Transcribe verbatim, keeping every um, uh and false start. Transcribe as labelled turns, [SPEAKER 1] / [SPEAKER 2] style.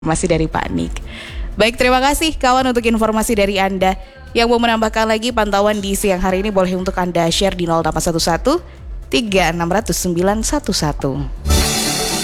[SPEAKER 1] Masih dari Pak Nik. Baik, terima kasih kawan untuk informasi dari Anda. Yang mau menambahkan lagi pantauan di siang hari ini boleh untuk Anda share di nol delapan satu satu tiga enam nol nol sembilan satu satu.